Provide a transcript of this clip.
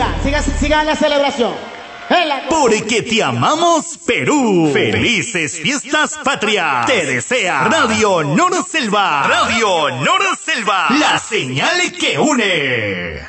Siga la celebración. Porque te amamos, Perú. Felices fiestas patria. Te desea Radio Noroselva. Radio Noroselva. La señal que une.